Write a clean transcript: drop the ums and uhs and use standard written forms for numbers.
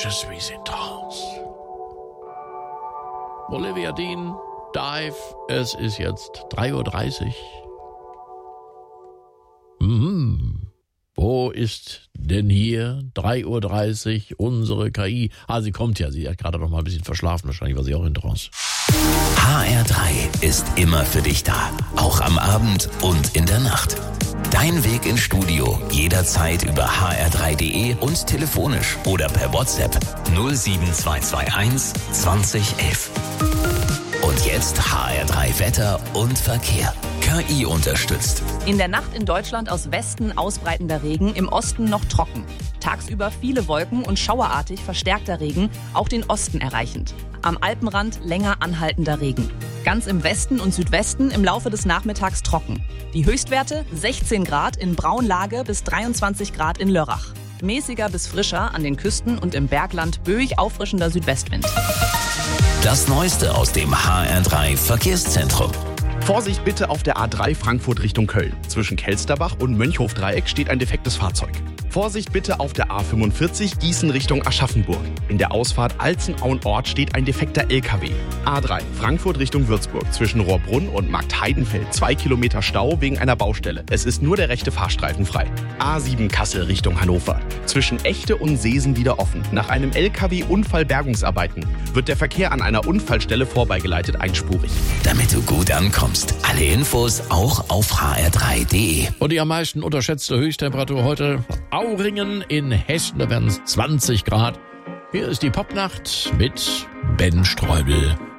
Je suis in trance. Olivia Dean, Dive. Es ist jetzt 3:30 Uhr. Wo ist denn hier 3:30 Uhr unsere KI? Sie kommt ja. Sie hat gerade noch mal ein bisschen verschlafen. Wahrscheinlich war sie auch in Trance. HR3 ist immer für dich da. Auch am Abend und in der Nacht. Dein Weg ins Studio jederzeit über hr3.de und telefonisch oder per WhatsApp 07221 2011. Und jetzt HR3 Wetter und Verkehr. KI unterstützt. In der Nacht in Deutschland aus Westen ausbreitender Regen, im Osten noch trocken. Tagsüber viele Wolken und schauerartig verstärkter Regen, auch den Osten erreichend. Am Alpenrand länger anhaltender Regen. Ganz im Westen und Südwesten im Laufe des Nachmittags trocken. Die Höchstwerte 16 Grad in Braunlage bis 23 Grad in Lörrach. Mäßiger bis frischer an den Küsten und im Bergland böig auffrischender Südwestwind. Das Neueste aus dem HR3 Verkehrszentrum. Vorsicht bitte auf der A3 Frankfurt Richtung Köln. Zwischen Kelsterbach und Mönchhof-Dreieck steht ein defektes Fahrzeug. Vorsicht bitte auf der A45 Gießen Richtung Aschaffenburg. In der Ausfahrt Alzenau-Ort steht ein defekter LKW. A3 Frankfurt Richtung Würzburg. Zwischen Rohrbrunn und Marktheidenfeld 2 Kilometer Stau wegen einer Baustelle. Es ist nur der rechte Fahrstreifen frei. A7 Kassel Richtung Hannover. Zwischen Echte und Seesen wieder offen. Nach einem LKW-Unfallbergungsarbeiten wird der Verkehr an einer Unfallstelle vorbeigeleitet einspurig. Damit du gut ankommst. Alle Infos auch auf hr3.de. Und die am meisten unterschätzte Höchsttemperatur heute: Auringen in Hessen, da werden es 20 Grad. Hier ist die Popnacht mit Ben Streubel.